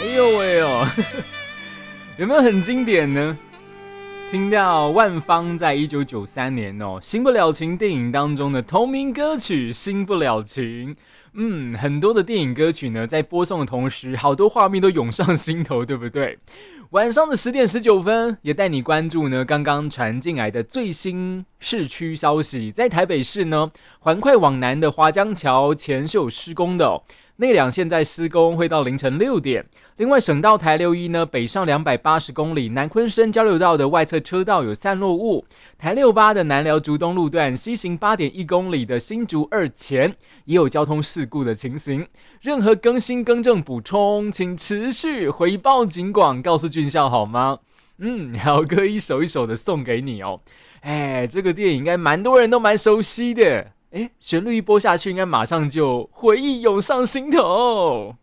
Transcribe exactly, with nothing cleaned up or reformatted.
哎呦喂哦，有没有很经典呢？听到万芳在一九九三年哦《新不了情》电影当中的同名歌曲《新不了情》，嗯，很多的电影歌曲呢，在播送的同时，好多画面都涌上心头，对不对？晚上的十点十九分，也带你关注呢刚刚传进来的最新市区消息，在台北市呢，环快往南的华江桥前是有施工的哦。内两线在施工，会到凌晨六点。另外，省道台六一呢，北上两百八十公里，南昆生交流道的外侧车道有散落物。台六八的南寮竹东路段，西行八点一公里的新竹二前也有交通事故的情形。任何更新更正补充，请持续回报警广，告诉军校好吗？嗯，好歌一首一首的送给你哦。哎，这个电影应该蛮多人都蛮熟悉的。哎，旋律一播下去，应该马上就回忆涌上心头。